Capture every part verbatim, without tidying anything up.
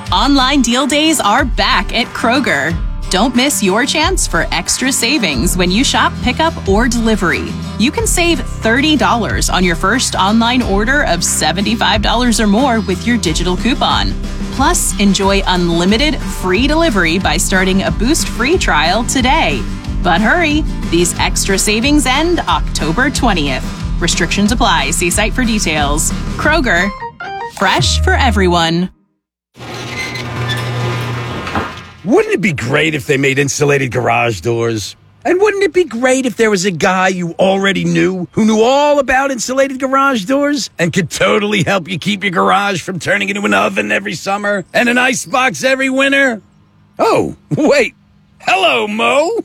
Online deal days are back at Kroger. Don't miss your chance for extra savings when you shop pickup or delivery. You can save thirty dollars on your first online order of seventy-five dollars or more with your digital coupon. Plus, enjoy unlimited free delivery by starting a Boost free trial today. But hurry, these extra savings end October twentieth. Restrictions apply. See site for details. Kroger, fresh for everyone. Wouldn't it be great if they made insulated garage doors? And wouldn't it be great if there was a guy you already knew who knew all about insulated garage doors and could totally help you keep your garage from turning into an oven every summer and an icebox every winter? Oh, wait. Hello, Mo.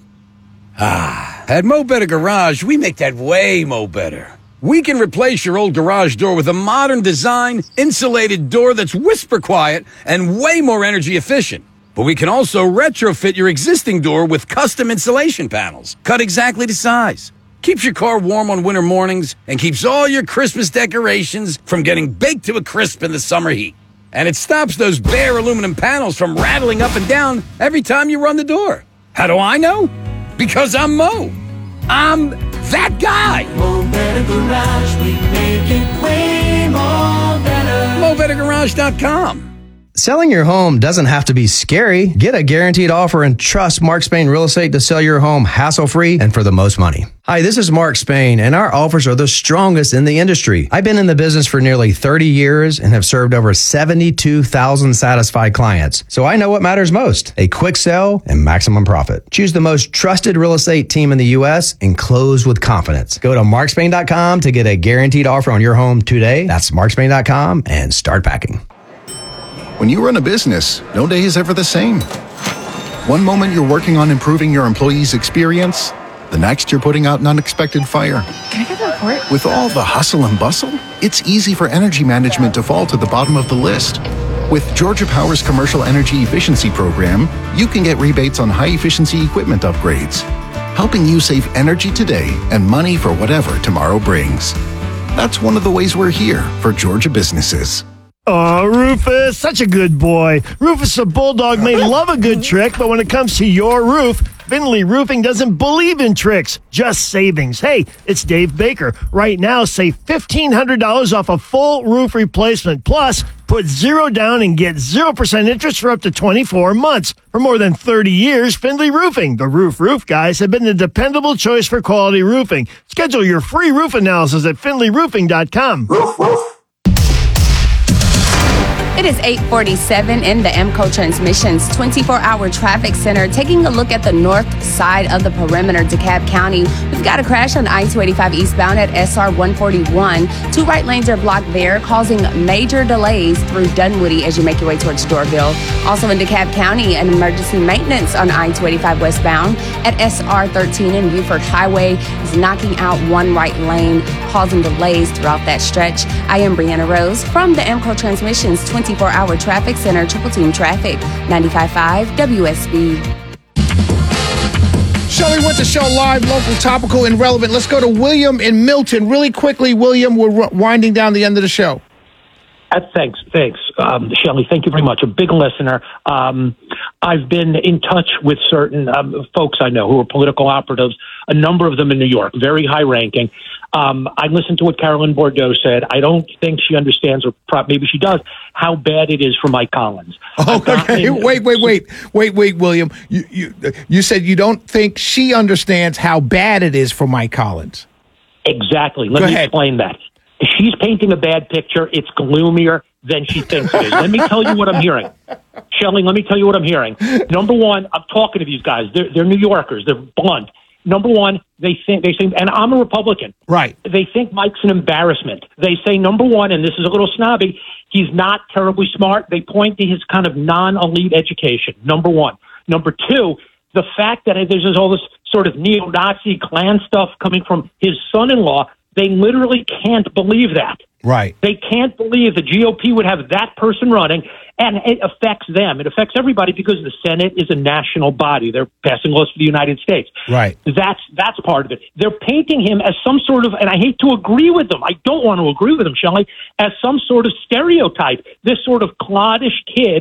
Ah, at Mo Better Garage, we make that way Mo Better. We can replace your old garage door with a modern design, insulated door that's whisper quiet and way more energy efficient. But we can also retrofit your existing door with custom insulation panels, cut exactly to size. Keeps your car warm on winter mornings and keeps all your Christmas decorations from getting baked to a crisp in the summer heat. And it stops those bare aluminum panels from rattling up and down every time you run the door. How do I know? Because I'm Mo. I'm that guy. Mo Better Garage, we make it way more better. Mo Better Garage dot com. Selling your home doesn't have to be scary. Get a guaranteed offer and trust Mark Spain Real Estate to sell your home hassle-free and for the most money. Hi, this is Mark Spain, and our offers are the strongest in the industry. I've been in the business for nearly thirty years and have served over seventy-two thousand satisfied clients. So I know what matters most, a quick sell and maximum profit. Choose the most trusted real estate team in the U S and close with confidence. Go to mark spain dot com to get a guaranteed offer on your home today. That's mark spain dot com and start packing. When you run a business, no day is ever the same. One moment you're working on improving your employees' experience, the next you're putting out an unexpected fire. Can I get the report? With all the hustle and bustle, it's easy for energy management to fall to the bottom of the list. With Georgia Power's Commercial Energy Efficiency Program, you can get rebates on high-efficiency equipment upgrades, helping you save energy today and money for whatever tomorrow brings. That's one of the ways we're here for Georgia businesses. Oh, Rufus, such a good boy. Rufus the Bulldog may love a good trick, but when it comes to your roof, Finley Roofing doesn't believe in tricks, just savings. Hey, it's Dave Baker. Right now, save fifteen hundred dollars off a full roof replacement. Plus, put zero down and get zero percent interest for up to twenty-four months. For more than thirty years, Finley Roofing, the Roof Roof guys, have been the dependable choice for quality roofing. Schedule your free roof analysis at finley roofing dot com. Roof, roof. It is eight forty-seven in the AMCO Transmissions twenty-four hour traffic center. Taking a look at the north side of the perimeter, DeKalb County. We've got a crash on I two eighty-five eastbound at S R one forty-one. Two right lanes are blocked there, causing major delays through Dunwoody as you make your way towards Doraville. Also in DeKalb County, an emergency maintenance on I two eighty-five westbound at S R thirteen and Buford Highway is knocking out one right lane, causing delays throughout that stretch. I am Brianna Rose from the AMCO Transmissions twenty-four hour traffic center, Triple Team Traffic, ninety-five point five W S B. Shelley Winter Show live, local, topical, and relevant. Let's go to William in Milton. Really quickly, William, we're winding down the end of the show. Uh, thanks, thanks, um, Shelley. Thank you very much. A big listener. Um, I've been in touch with certain um, folks I know who are political operatives, a number of them in New York, very high ranking. Um, I listened to what Carolyn Bordeaux said. I don't think she understands, or pro- maybe she does, how bad it is for Mike Collins. Oh, okay. Wait, wait, wait, wait, wait, William. You, you, you said you don't think she understands how bad it is for Mike Collins. Exactly. Let Go me ahead. explain that. She's painting a bad picture. It's gloomier than she thinks it is. Let me tell you what I'm hearing. Shelley, let me tell you what I'm hearing. Number one, I'm talking to these guys. They're, they're New Yorkers. They're blunt. Number one, they think, they say, and I'm a Republican. Right. They think Mike's an embarrassment. They say, number one, and this is a little snobby, he's not terribly smart. They point to his kind of non-elite education, number one. Number two, the fact that there's all this sort of neo-Nazi Klan stuff coming from his son-in-law, they literally can't believe that. Right. They can't believe the G O P would have that person running, and it affects them. It affects everybody because the Senate is a national body. They're passing laws for the United States. Right. That's that's part of it. They're painting him as some sort of, and I hate to agree with them. I don't want to agree with them, Shelley, as some sort of stereotype. This sort of cloddish kid